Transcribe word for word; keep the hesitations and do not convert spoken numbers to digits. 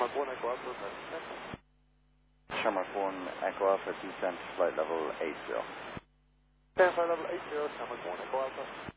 Mark one Echo Alpha, descent. Shamrock one Echo Alpha, descent, flight level eight zero. Stand flight level eight zero, Shamrock one Echo Alpha.